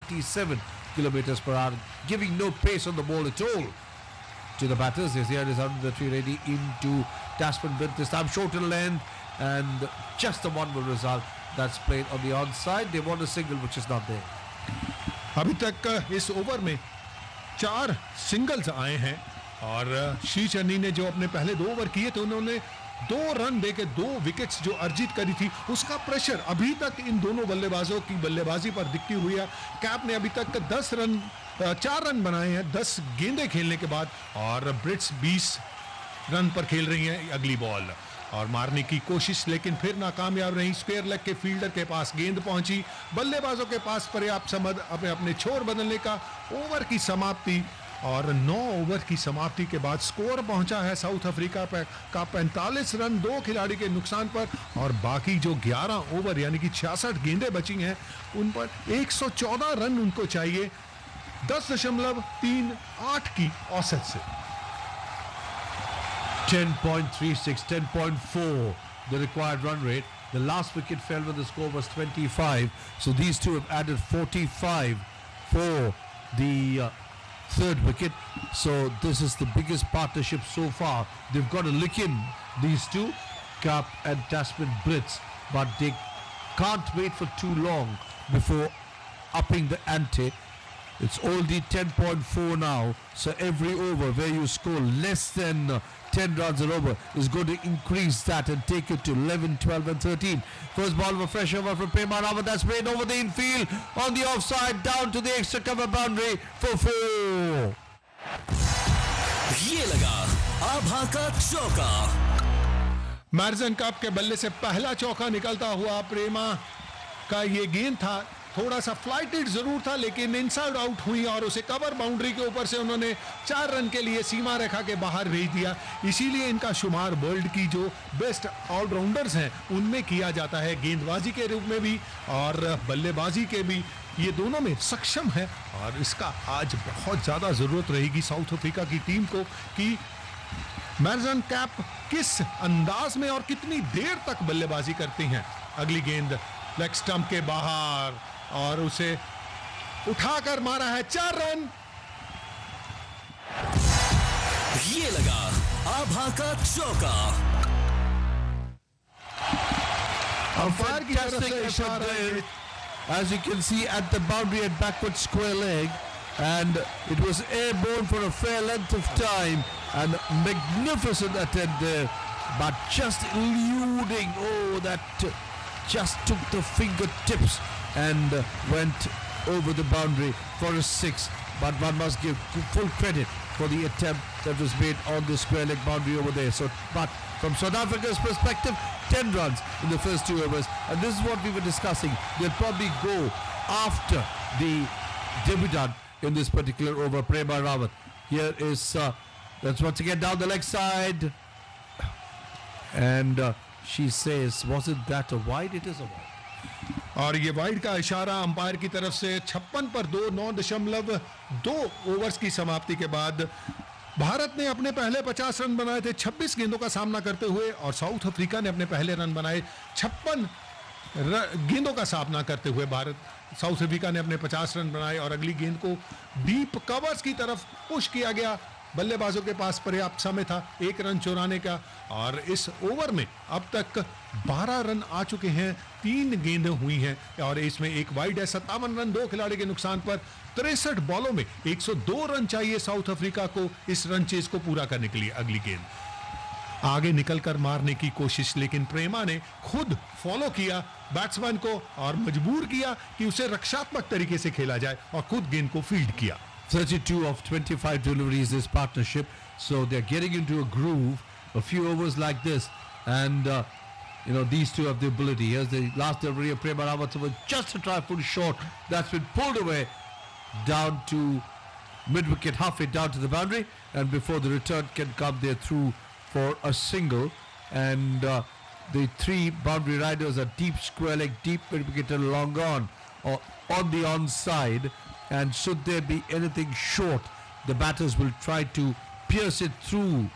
87 kilometers per hour, giving no pace on the ball at all to the batters. Yes, here is under the tree ready into Tasman Bint, this time short in length, and just a 1-1 result that's played on the onside. They want a single which is not there. अभी तक इस over में 4 singles आए हैं और श्री चन्नी ने जो अपने पहले 2 ओवर किए थे उन्होंने 2 रन देके 2 विकेट्स जो अर्जित करी थी, उसका प्रेशर अभी तक इन दोनों बल्लेबाजों की बल्लेबाजी पर दिखती हुई है। कैप ने अभी तक 4 रन बनाए हैं 10 गेंदें खेलने के बाद, और ब्रिट्स 20 रन पर खेल रही हैं अगली बॉल और मारने की कोशिश, लेकिन फिर नाकामयाब रही। स्क्वायर लेग के फील्डर के पास गेंद पहुंची, बल्लेबाजों के पास पर्याप्त समय अपने छोर बदलने का। ओवर की समाप्ति, और 9 ओवर की समाप्ति के बाद स्कोर पहुंचा है साउथ अफ्रीका का 45 रन 2 खिलाड़ी के नुकसान पर, और बाकी जो 11 ओवर यानी कि 66 गेंदें बची हैं उन पर 114 रन उनको चाहिए 10.38 की औसत से। 10.36, 10.4 the required run rate. The last wicket fell when the score was 25, so these two have added 45 for the third wicket. So this is the biggest partnership so far. They've got to lick in, these two, Cap and Tasman Blitz, but they can't wait for too long before upping the ante. It's already 10.4 now, so every over where you score less than 10 runs or over is going to increase that and take it to 11, 12 and 13. First ball of a fresh over from Prema Rawat, that's played over the infield on the offside, down to the extra cover boundary for 4. ये लगा आभा का चौका। मैरिसन cup के बल्ले से पहला चौका निकलता हुआ प्रेमा का ये गेंद था, थोड़ा सा फ्लाइटेड जरूर था लेकिन इनसाइड आउट हुई और उसे कवर बाउंड्री के ऊपर से उन्होंने 4 रन के लिए सीमा रेखा के बाहर भेज दिया। इसीलिए इनका शुमार वर्ल्ड की जो बेस्ट ऑलराउंडर्स हैं उनमें किया जाता है, गेंदबाजी के रूप में भी और बल्लेबाजी के भी, ये दोनों में सक्षम है। और इसका आज बहुत ज्यादा जरूरत रहेगी साउथ अफ्रीका की टीम को कि मैरिसन कैप किस अंदाज में और कितनी देर तक बल्लेबाजी करती हैं। अगली गेंद लेग स्टंप के बाहर और उसे उठाकर मारा है 4 रन। ये लगा आभा का चौका। अंपायर की तरफ से इशारा, as you can see at the boundary at backward square leg, and it was airborne for a fair length of time, and magnificent attempt there, but just eluding, that just took the fingertips and went over the boundary for a 6. But one must give full credit for the attempt that was made on the square leg boundary over there. So, but from South Africa's perspective, 10 runs in the first 2 overs, and this is what we were discussing. They'll probably go after the debutant in this particular over, Prema Rawat. Here is that's once again down the leg side, and she says, wasn't that a wide? It is a wide. और ये wide का इशारा umpire की तरफ से 56 पर 2, 9.2 overs की समाप्ति के बाद भारत ने अपने पहले 50 रन बनाए थे 26 गेंदों का सामना करते हुए, और साउथ अफ्रीका ने अपने पहले रन बनाए 56 गेंदों का सामना करते हुए। साउथ अफ्रीका ने अपने 50 रन बनाए और अगली गेंद को डीप कवर्स की तरफ पुश किया गया। बल्लेबाजों के पास पर्याप्त समय था 1 रन चुराने का, और इस ओवर में अब तक 12 रन आ चुके हैं, 3 गेंदें हुई हैं और इसमें एक वाइड है। 57 रन 2 खिलाड़ी के नुकसान पर 63 बॉलों में 102 रन चाहिए साउथ अफ्रीका को इस रन चेज को पूरा करने के लिए। अगली गेंद आगे निकलकर मारने की कोशिश, लेकिन प्रेमा ने खुद फॉलो किया बैट्समैन को और मजबूर किया कि उसे रक्षात्मक तरीके से खेला जाए और खुद गेंद को फील्ड किया। 32 of 25 deliveries this partnership, so they're getting into a groove. A few overs like this, and these two have the ability. Here's the last delivery of Prema Rawat, just a trifle short. That's been pulled away down to mid-wicket, halfway down to the boundary, and before the return can come, they're through for a single. And the 3 boundary riders are deep square leg, deep mid-wicket and long on, or on the onside. And should there be anything short, the batters will try to pierce it through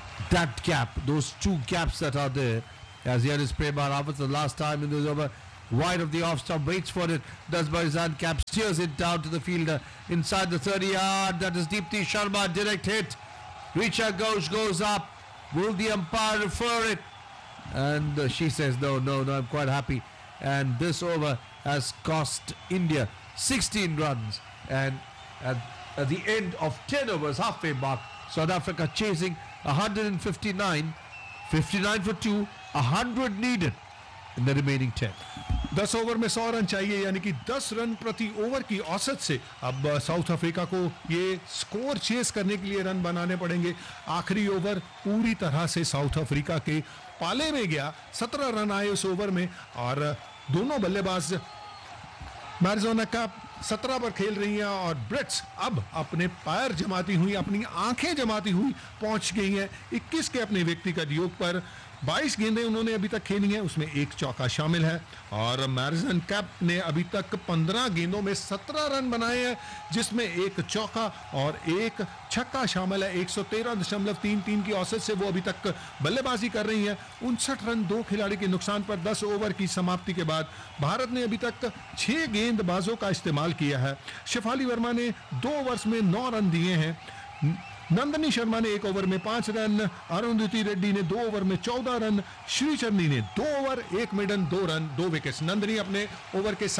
that gap, those 2 gaps that are there. As here is Prema Rawat, the last time in this over, wide of the off stump, waits for it, does Marizan Cap, steers it down to the fielder inside the 30-yard. That is Deepti Sharma, direct hit. Richa Ghosh goes up. Will the umpire refer it? And she says, no, I'm quite happy. And this over has cost India 16 runs. And at the end of 10 overs, halfway mark, South Africa chasing 159, 59 for 2, 100 needed in the remaining 10. 10 over में 100 run चाहिए, यानी कि 10 run प्रति over की औसत से अब south Africa को ये स्कोर चेस करने के लिए रन बनाने पड़ेंगे. आखिरी ओवर पूरी तरह से साउथ अफ्रीका के पाले में गया. 17 रन आए उस ओवर में और दोनों बल्लेबाज मैरिज़ोना कप 17 पर खेल रही हैं और ब्रिट्स अब अपने पैर जमाती हुई, अपनी आंखें जमाती हुई पहुंच गई हैं 21 के अपने व्यक्तिगत योग पर. 22 गेंदें उन्होंने अभी तक खेली हैं, उसमें एक चौका शामिल है. और मैरिज़न कैप ने अभी तक 15 गेंदों में 17 रन बनाए हैं, जिसमें एक चौका और एक छक्का शामिल है. 113.33 की औसत से वो अभी तक बल्लेबाजी कर रही हैं. 59 रन दो खिलाड़ी के नुकसान पर 10 ओवर की समाप्ति के बाद भारत ने अभी तक 6 गेंदबाजों का इस्तेमाल किया है. शेफाली वर्मा ने 2 ओवर्स में 9 रन दिए हैं. नंदनी शर्मा ने 1 ओवर में 5 रन, अरुंधति रेड्डी ने 2 ओवर में 14 रन, श्रीचंदी ने 2 ओवर 1 मिडन 2 रन 2 विकेट्स. नंदनी अपने ओवर के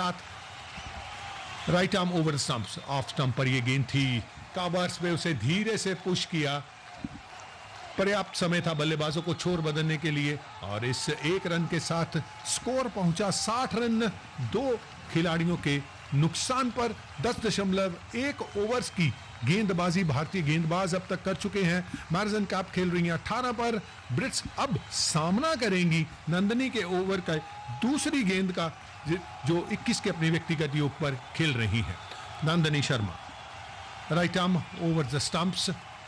साथ right arm over stumps, off stump पर यह गेंद थी. कवर्स पे उसे धीरे से पुश किया. पर्याप्त समय था बल्लेबाजों को छोर बदलने के लिए और इस 1 रन के साथ स्कोर पहुंचा 60 रन 2 खिलाड़ियों के नुकसान पर. 10.1 ओवर्स की गेंदबाजी भारतीय गेंदबाज अब तक कर चुके हैं. मैरिज़न कैप खेल रही हैं 18 पर. ब्रिट्स अब सामना करेंगी नंदनी के ओवर का दूसरी गेंद का, जो 21 के अपने व्यक्तिगत योग पर खेल रही है. Nandini Sharma right arm over the stumps,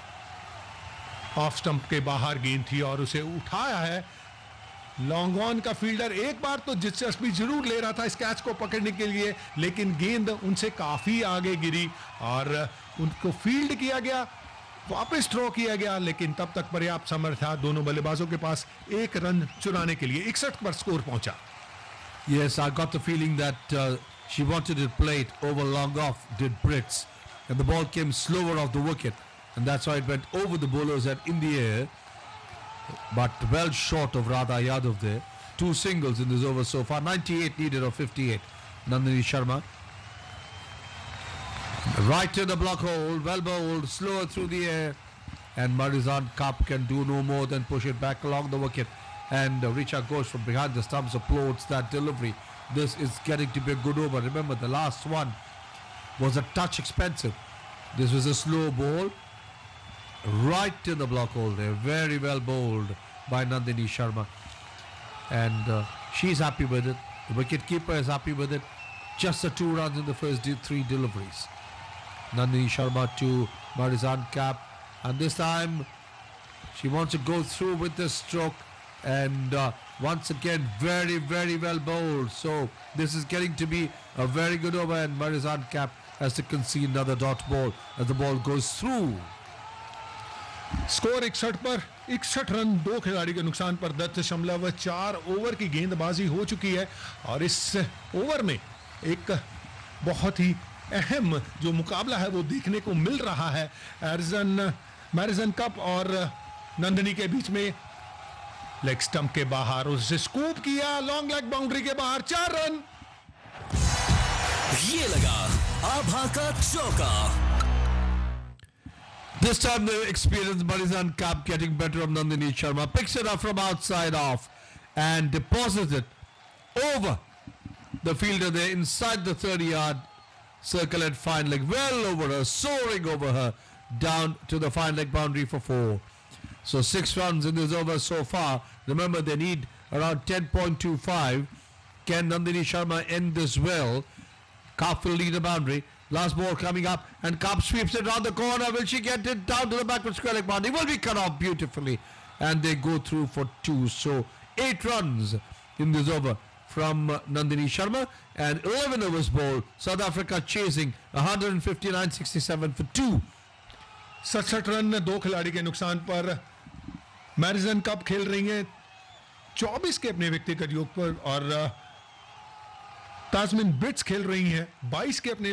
off stump के बाहर गेंद थी और उसे उठाया है. लॉन्ग ऑन का फील्डर एक बार तो दिलचस्पी जरूर ले रहा था इस कैच को पकड़ने के लिए, लेकिन गेंद उनसे काफी आगे गिरी और उनको फील्ड किया गया, वापस थ्रो किया गया, लेकिन तब तक पर्याप्त समर्थ था दोनों बल्लेबाजों के पास 1 रन चुराने के लिए. 61 पर स्कोर पहुंचा. Yes, I got the feeling that she wanted it played over long off, did Brits, and the ball came slower off the wicket, and that's why it went over the bowlers and in the air, but well short of Radha Yadav there. 2 singles in this over so far. 98 needed of 58. Nandini Sharma right to the block hole, well bowled, slower through the air, and Marizan Kap can do no more than push it back along the wicket. And Richa Ghosh from behind the stumps applauds that delivery. This is getting to be a good over. Remember, the last one was a touch expensive. This was a slow ball right in the block hole there. Very well bowled by Nandini Sharma. And she's happy with it. The wicket keeper is happy with it. Just the 2 runs in the first 3 deliveries. Nandini Sharma to Marizan Cap. And this time she wants to go through with the stroke. And once again, very, very well bowled. So this is getting to be a very good over. And Marizan Cap has to concede another dot ball as the ball goes through. Score 61 पर 61 run 2 खिलाड़ी के नुकसान पर 10.4 over की गेंदबाजी हो चुकी है. और इस ओवर में एक बहुत ही अहम जो मुकाबला है वो देखने को मिल रहा है. मैरिज़न कप और नंदनी के बीच में लेग स्टंप के बाहर उससे स्कूप किया, लॉन्ग लेग बाउंड्री के बाहर 4 रन. ये लगा आभा का चौका. This time the experienced Marizan Kap getting better of Nandini Sharma. Picks it up from outside off and deposits it over the fielder there inside the 30-yard circle at fine leg. Well over her, soaring over her down to the fine leg boundary for 4. So 6 runs in this over so far. Remember, they need around 10.25. Can Nandini Sharma end this well? Kap will lead the boundary. Last ball coming up and Kap sweeps it round the corner. Will she get it down to the backward square leg boundary? Will be cut off beautifully and they go through for 2. So 8 runs in this over from Nandini Sharma and 11 overs bowled. South Africa chasing 159.67 for 2. 67 run 2 खिलाड़ी के नुकसान पर मैरिज़न cup खेल रही हैं 24 के अपने व्यक्तिगत योग पर. और ताजमिन ब्रिट्स खेल रही हैं 22 के अपने